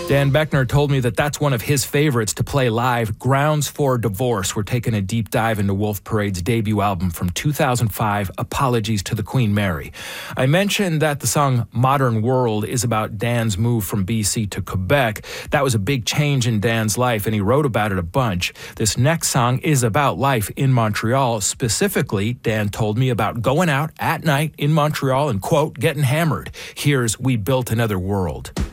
Dan Beckner told me that that's one of his favorites to play live, Grounds for Divorce. We're taking a deep dive into Wolf Parade's debut album from 2005, Apologies to the Queen Mary. I mentioned that the song Modern World is about Dan's move from BC to Quebec. That was a big change in Dan's life, and he wrote about it a bunch. This next song is about life in Montreal. Specifically, Dan told me about going out at night in Montreal and, quote, getting hammered. Here's We Built Another World.